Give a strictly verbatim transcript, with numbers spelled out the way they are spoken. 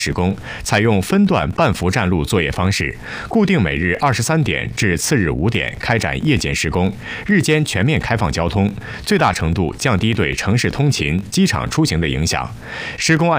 施工，采用分段半幅占路作业方式，固定每日二十三点至次日五点开展夜间施工，日间全面开放交通，最大程度降低对城市通勤、机场出行的影响。施工按